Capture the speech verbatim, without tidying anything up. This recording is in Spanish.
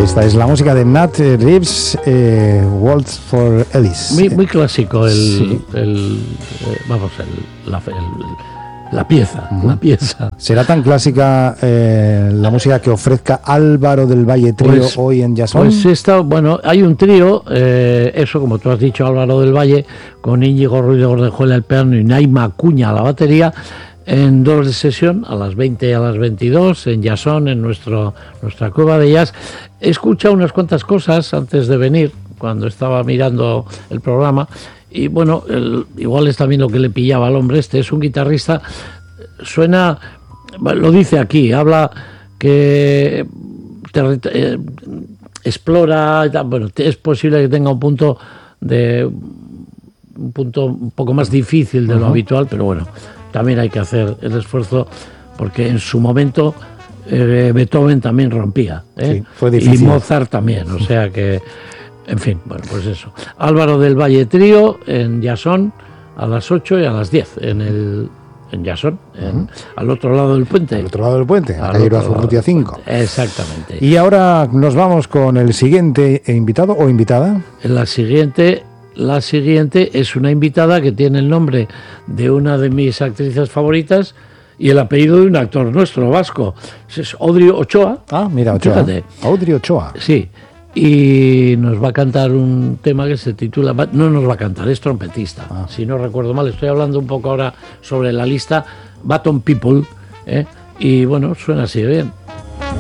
Esta es la música de Nat Reeves, eh, Waltz for Ellis. Muy, muy clásico el, Sí. el eh, vamos, el, la, el, la pieza, uh-huh. la pieza. ¿Será tan clásica eh, la música que ofrezca Álvaro del Valle Trío pues, hoy en Jazzón? Pues esta, bueno, hay un trío, eh, eso como tú has dicho, Álvaro del Valle, con Íñigo Ruiz de Gordejuela al piano y Naima Acuña a la batería, en doble sesión, a las veinte y a las veintidós, en Jazzón, en nuestro, nuestra cueva de jazz. He escuchado unas cuantas cosas antes de venir, cuando estaba mirando el programa, y bueno, el, igual es también lo que le pillaba al hombre este, es un guitarrista, suena, lo dice aquí, habla que te, eh, explora, bueno, es posible que tenga un punto de un punto un poco más difícil de lo uh-huh. habitual, pero bueno, también hay que hacer el esfuerzo porque en su momento eh, Beethoven también rompía, ¿eh? Sí, fue difícil. Y Mozart también, o sea que, en fin, bueno, pues eso. Álvaro del Valle Trío en Jazzón a las ocho y a las diez en el en Jazzón, en, uh-huh. al otro lado del puente. Al otro lado del puente, a la calle Azurrutia cinco. Exactamente. Y ahora nos vamos con el siguiente invitado o invitada. La siguiente... La siguiente es una invitada que tiene el nombre de una de mis actrices favoritas y el apellido de un actor nuestro, vasco. Es Audrey Ochoa. Ah, mira, Ochoa. Fíjate. Audrey Ochoa. Sí. Y nos va a cantar un tema que se titula... No nos va a cantar, es trompetista. Ah. Si no recuerdo mal, estoy hablando un poco ahora sobre la lista Baton People. ¿eh? Y bueno, suena así bien.